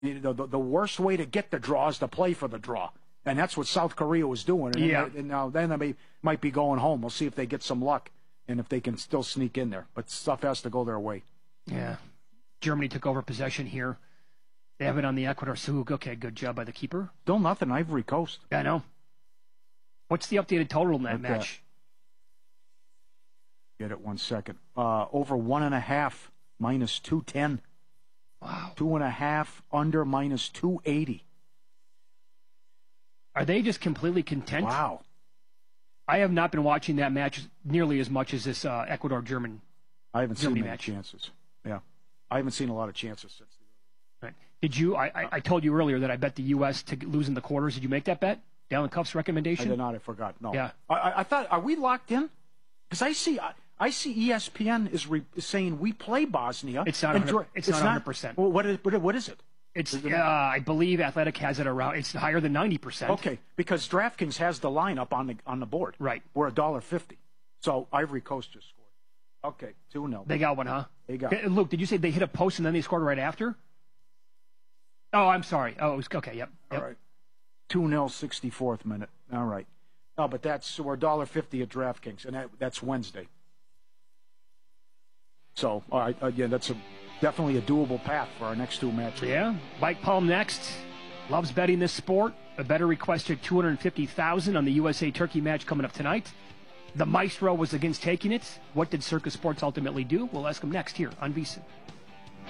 The worst way to get the draw is to play for the draw. And that's what South Korea was doing. And now they might be going home. We'll see if they get some luck and if they can still sneak in there. But stuff has to go their way. Yeah. Germany took over possession here. They have it on the Ecuador. Sug. Okay, good job by the keeper. Still nothing, Ivory Coast. Yeah, I know. What's the updated total in that match? Get it 1 second. Over 1.5, minus 210. Wow. 2.5 under, minus 280. Are they just completely content? Wow. I have not been watching that match nearly as much as this Ecuador-German. I haven't seen many match. chances. Yeah, I haven't seen a lot of chances since. Right. Did you? I told you earlier that I bet the U.S. to lose in the quarters. Did you make that bet? Dallin Cuff's recommendation. I did not. I forgot. No. Yeah. I thought, are we locked in? Because I see ESPN is saying we play Bosnia. It's not. It's not 100%. Well, what is it? It's. I believe Athletic has it around. It's higher than 90%. Okay, because DraftKings has the lineup on the board. Right. We're $1.50. So Ivory Coast just scored. Okay, 2-0. They got one, huh? They got. Luke, did you say they hit a post and then they scored right after? Oh, I'm sorry. Oh, it was okay. Yep. All right. 2-0, 64th minute. All right. No, but we're $1.50 at DraftKings, and that's Wednesday. So, all right, again, that's definitely a doable path for our next two matches. Yeah. Mike Palm next. Loves betting this sport. A better requested $250,000 on the USA-Turkey match coming up tonight. The Maestro was against taking it. What did Circus Sports ultimately do? We'll ask him next here on VSiN.